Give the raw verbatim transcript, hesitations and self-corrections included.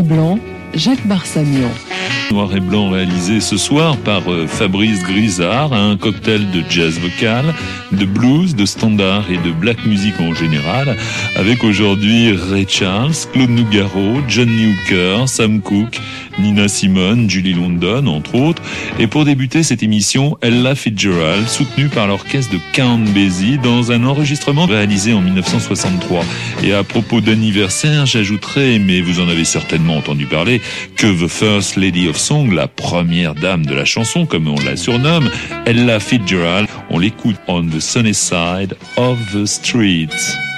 et blanc, Jacques Barsamian. Noir et blanc réalisé ce soir par euh, Fabrice Grisard, un cocktail de jazz vocal, de blues, de standard et de black music en général, avec aujourd'hui Ray Charles, Claude Nougaro, Johnny Hooker, Sam Cooke, Nina Simone, Julie London, entre autres. Et pour débuter cette émission, Ella Fitzgerald, soutenue par l'orchestre de Count Basie dans un enregistrement réalisé en dix-neuf cent soixante-trois. Et à propos d'anniversaire, j'ajouterai, mais vous en avez certainement entendu parler, que The First Lady of Song, la première dame de la chanson, comme on la surnomme, Ella Fitzgerald, on l'écoute on the sunny side of the street.